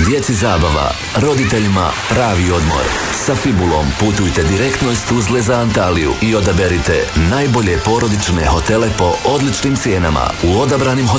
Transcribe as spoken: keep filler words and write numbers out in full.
Djeci zabava, roditeljima pravi odmor. Sa Fibulom putujte direktno iz Tuzle za Antaliju i odaberite najbolje porodične hotele po odličnim cijenama u odabranim hotelima.